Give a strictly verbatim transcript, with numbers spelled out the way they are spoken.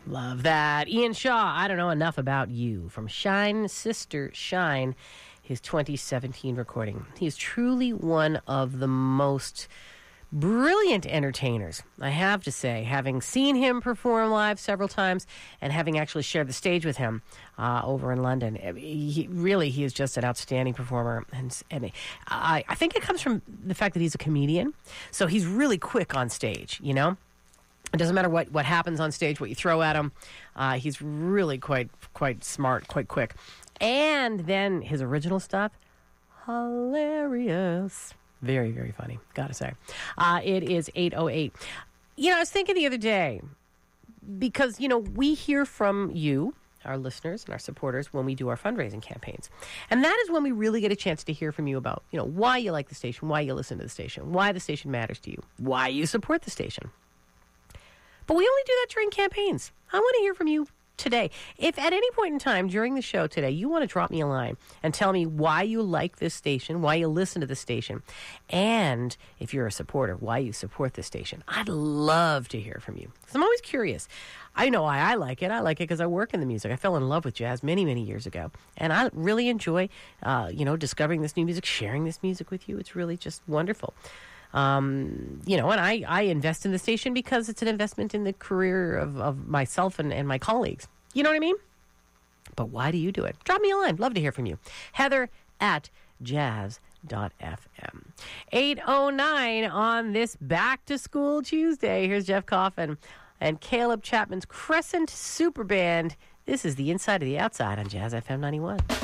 Love that. Ian Shaw, I Don't Know Enough About You, from Shine Sister Shine, his twenty seventeen recording. He is truly one of the most brilliant entertainers, I have to say, having seen him perform live several times and having actually shared the stage with him uh, over in London. He, really, he is just an outstanding performer. And, and I, I think it comes from the fact that he's a comedian. So he's really quick on stage, you know? It doesn't matter what, what happens on stage, what you throw at him. Uh, he's really quite quite smart, quite quick. And then his original stuff, hilarious. Very, very funny, gotta say. Uh, it is eight oh eight. You know, I was thinking the other day, because, you know, we hear from you, our listeners and our supporters, when we do our fundraising campaigns. And that is when we really get a chance to hear from you about, you know, why you like the station, why you listen to the station, why the station matters to you, why you support the station. But we only do that during campaigns. I want to hear from you today. If at any point in time during the show today you want to drop me a line and tell me why you like this station, why you listen to the station, and if you're a supporter, why you support the station, I'd love to hear from you. Because I'm always curious. I know why I like it. I like it because I work in the music. I fell in love with jazz many, many years ago. And I really enjoy, uh, you know, discovering this new music, sharing this music with you. It's really just wonderful. Um, you know, and I, I invest in the station because it's an investment in the career of, of myself and, and my colleagues. You know what I mean? But why do you do it? Drop me a line. Love to hear from you. Heather at jazz dot f m. eight oh nine on this Back to School Tuesday. Here's Jeff Coffin and Caleb Chapman's Crescent Super Band. This is the Inside of the Outside on Jazz F M ninety-one.